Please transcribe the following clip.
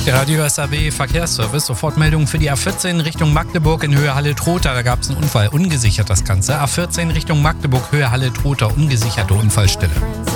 Der Radio SAW Verkehrsservice, Sofortmeldung für die A14 Richtung Magdeburg in Höhe Halle-Trotha. Da gab es einen Unfall, ungesichert das Ganze. A14 Richtung Magdeburg, Höhe Halle-Trotha, ungesicherte Unfallstelle.